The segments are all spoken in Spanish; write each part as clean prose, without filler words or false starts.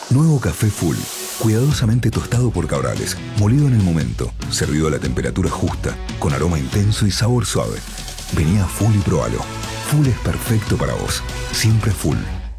Nuevo café Full, cuidadosamente tostado por Cabrales, molido en el momento, servido a la temperatura justa, con aroma intenso y sabor suave. Vení a Full y probalo. Full es perfecto para vos. Siempre Full.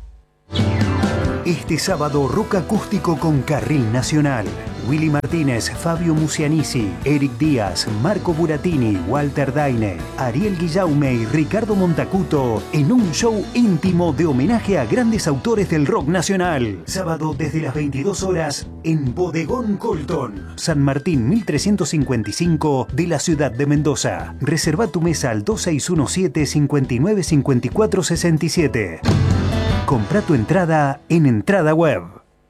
Este sábado, rock acústico con Carril Nacional. Willy Martínez, Fabio Musianisi, Eric Díaz, Marco Buratini, Walter Daine, Ariel Guillaume y Ricardo Montacuto en un show íntimo de homenaje a grandes autores del rock nacional. Sábado desde las 22 horas en Bodegón Colton, San Martín 1355 de la ciudad de Mendoza. Reserva tu mesa al 2617-595467. Compra tu entrada en Entrada Web.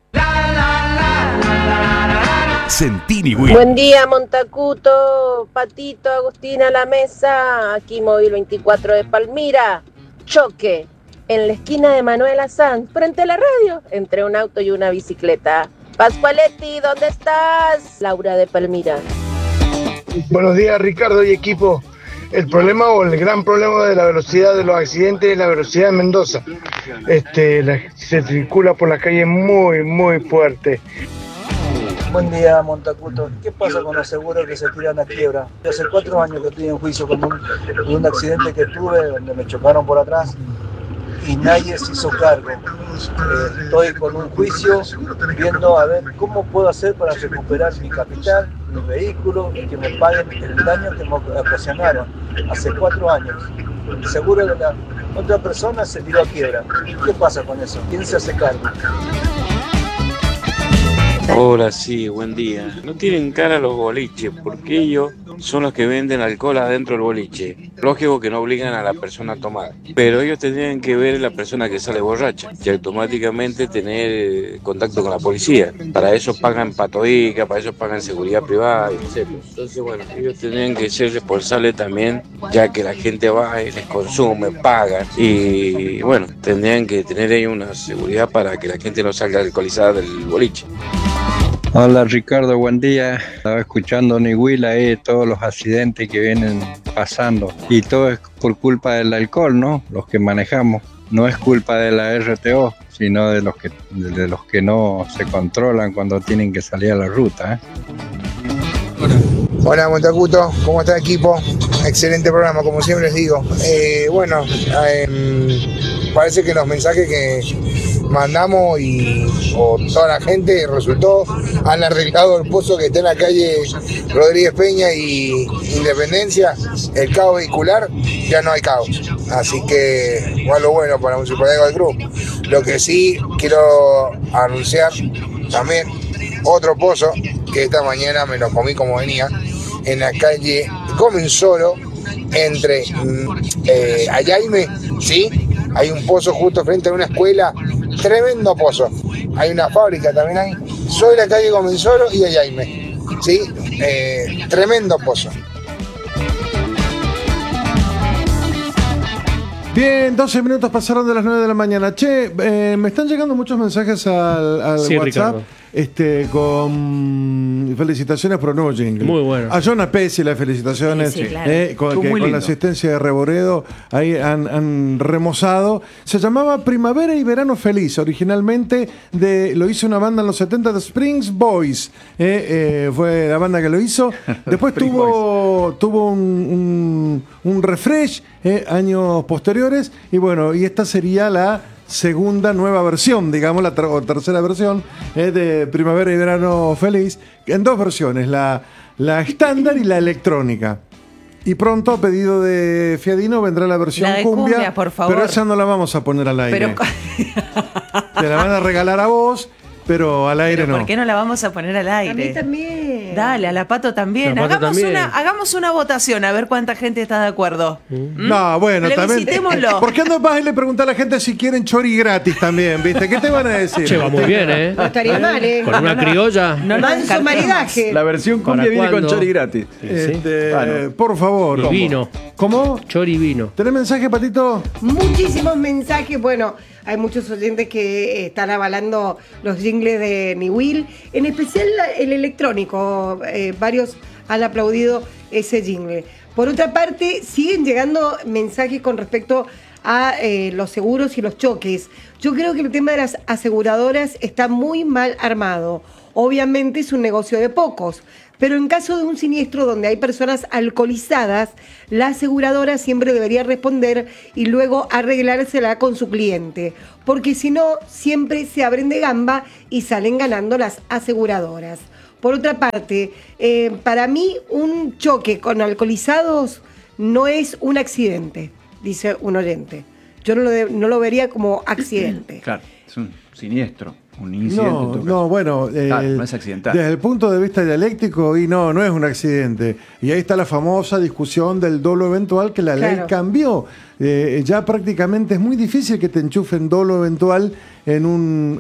Sentí Niwil. Buen día, Montacuto, Patito, Agustina a la mesa. Aquí Móvil 24 de Palmira. Choque en la esquina de Manuela Sanz, frente a la radio, entre un auto y una bicicleta. Pascualetti, ¿dónde estás? Laura de Palmira. Buenos días, Ricardo y equipo. El problema o el gran problema de la velocidad de los accidentes es la velocidad en Mendoza. Se circula por la calle muy fuerte. Buen día, Montacuto. ¿Qué pasa con los seguros que se tiran a quiebra? Yo hace 4 años que estoy en juicio con un accidente que tuve donde me chocaron por atrás y nadie se hizo cargo. Estoy con un juicio viendo a ver cómo puedo hacer para recuperar mi capital, mi vehículo y que me paguen el daño que me ocasionaron hace 4 años. El seguro de la otra persona se tiró a quiebra. ¿Qué pasa con eso? ¿Quién se hace cargo? Hola, sí, buen día. No tienen cara los boliches, porque ellos son los que venden alcohol adentro del boliche. Lógico que no obligan a la persona a tomar, pero ellos tendrían que ver a la persona que sale borracha y automáticamente tener contacto con la policía. Para eso pagan patoica, para eso pagan seguridad privada, etc. Entonces, bueno, ellos tendrían que ser responsables también, ya que la gente va y les consume, paga, y bueno, tendrían que tener ahí una seguridad para que la gente no salga alcoholizada del boliche. Hola Ricardo, buen día. Estaba escuchando Niwil ahí, todos los accidentes que vienen pasando. Y todo es por culpa del alcohol, ¿no? Los que manejamos. No es culpa de la RTO, sino de los que no se controlan cuando tienen que salir a la ruta, ¿eh? Hola, Montacuto. ¿Cómo está, equipo? Excelente programa, como siempre les digo. Parece que los mensajes que mandamos o toda la gente resultó, han arreglado el pozo que está en la calle Rodríguez Peña y Independencia, el caos vehicular, ya no hay caos. Así que igual lo bueno para Municipalidad del Club. Lo que sí quiero anunciar también otro pozo que esta mañana me lo comí como venía en la calle Comensoro entre Ayaime, ¿sí? Hay un pozo justo frente a una escuela, tremendo pozo. Hay una fábrica también ahí, sobre la calle Comensoro y Ayaime, ¿sí? Tremendo pozo. Bien, 12 minutos pasaron de las 9 de la mañana. Che, me están llegando muchos mensajes al sí, WhatsApp. Con felicitaciones por el nuevo jingle. Muy bueno. A Jonah Pesci las felicitaciones, sí, claro. con la asistencia de Reboredo ahí han remozado. Se llamaba Primavera y Verano Feliz. Originalmente lo hizo una banda en los 70 de Springs Boys. Fue la banda que lo hizo. Después tuvo un refresh años posteriores. Y bueno, y esta sería la segunda nueva versión, digamos, o tercera versión de Primavera y Verano Feliz, en dos versiones, la estándar y la electrónica. Y pronto, a pedido de Fiadino, vendrá la versión la de cumbia, por favor. Pero esa no la vamos a poner al aire. Te la van a regalar a vos, pero al aire no. ¿Por qué no la vamos a poner al aire? A mí también. Dale, a la Pato también. Hagamos una votación, a ver cuánta gente está de acuerdo. No, bueno, también. ¿Por qué no vas y le preguntás a la gente si quieren chori gratis también, viste? ¿Qué te van a decir? Che, va muy bien, ¿eh? No estaría mal, ¿eh? Con una criolla. Manso maridaje. La versión cumbia viene con chori gratis. Por favor. Y vino. ¿Cómo? Chori vino. ¿Tenés mensaje, Patito? Muchísimos mensajes. Bueno, hay muchos oyentes que están avalando los jingles de Niwil, en especial el electrónico. Varios han aplaudido ese jingle. Por otra parte, siguen llegando mensajes con respecto a los seguros y los choques. Yo creo que el tema de las aseguradoras está muy mal armado. Obviamente es un negocio de pocos, pero en caso de un siniestro donde hay personas alcoholizadas, la aseguradora siempre debería responder y luego arreglársela con su cliente, porque si no, siempre se abren de gamba y salen ganando las aseguradoras. Por otra parte, para mí un choque con alcoholizados no es un accidente, dice un oyente. Yo no lo vería como accidente. Claro, es un siniestro. Un incidente. Bueno, no es accidental. Desde el punto de vista dialéctico, y no es un accidente. Y ahí está la famosa discusión del dolo eventual que la ley cambió. Ya prácticamente es muy difícil que te enchufen dolo eventual en un